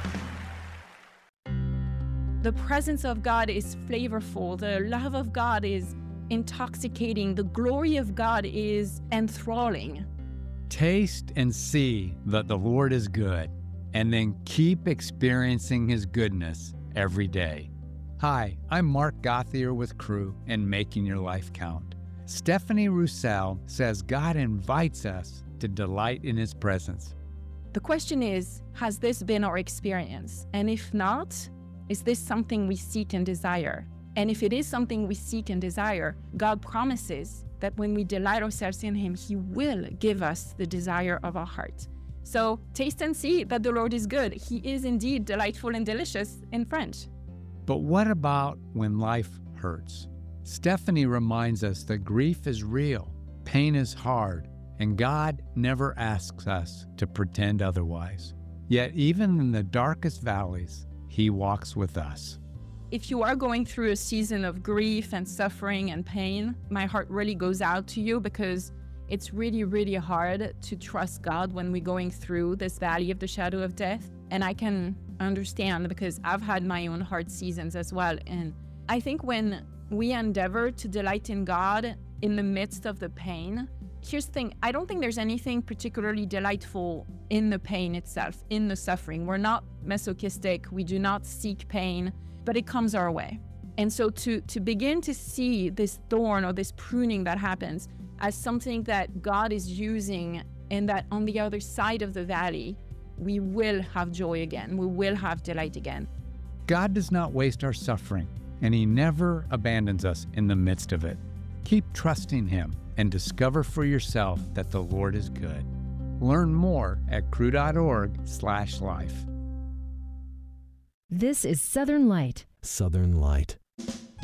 The presence of God is flavorful. The love of God is intoxicating. The glory of God is enthralling. Taste and see that the Lord is good, and then keep experiencing His goodness every day. Hi, I'm Mark Gauthier with Cru and Making Your Life Count. Stephanie Roussel says God invites us to delight in His presence. The question is, has this been our experience? And if not, is this something we seek and desire? And if it is something we seek and desire, God promises that when we delight ourselves in Him, He will give us the desire of our heart. So taste and see that the Lord is good. He is indeed delightful and delicious in French. But what about when life hurts? Stephanie reminds us that grief is real, pain is hard, and God never asks us to pretend otherwise. Yet even in the darkest valleys, He walks with us. If you are going through a season of grief and suffering and pain, my heart really goes out to you, because it's really, really hard to trust God when we're going through this valley of the shadow of death. And I can understand, because I've had my own hard seasons as well. And I think when we endeavor to delight in God in the midst of the pain, here's the thing, I don't think there's anything particularly delightful in the pain itself, in the suffering. We're not masochistic, we do not seek pain, but it comes our way. And so to begin to see this thorn or this pruning that happens as something that God is using, and that on the other side of the valley, we will have joy again, we will have delight again. God does not waste our suffering, and He never abandons us in the midst of it. Keep trusting Him and discover for yourself that the Lord is good. Learn more at cru.org/life. This is Southern Light. Southern Light.